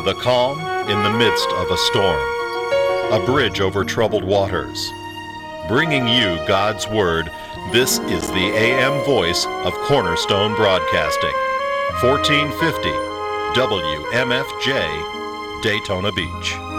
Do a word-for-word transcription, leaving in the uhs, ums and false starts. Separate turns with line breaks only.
the calm in the midst of a storm, a bridge over troubled waters. Bringing you God's Word, this is the A M voice of Cornerstone Broadcasting, fourteen fifty W M F J, Daytona Beach.